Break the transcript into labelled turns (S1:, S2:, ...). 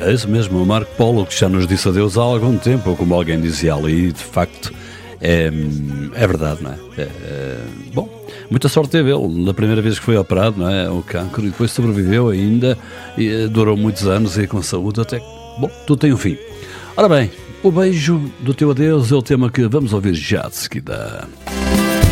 S1: É isso mesmo, o Marco Polo, que já nos disse adeus há algum tempo, como alguém dizia ali, de facto, é verdade, não é? Bom, muita sorte teve ele, na primeira vez que foi operado, não é? O cancro, e depois sobreviveu ainda, e durou muitos anos e com saúde até que, bom, tudo tem um fim. Ora bem, o beijo do teu adeus é o tema que vamos ouvir já de seguida.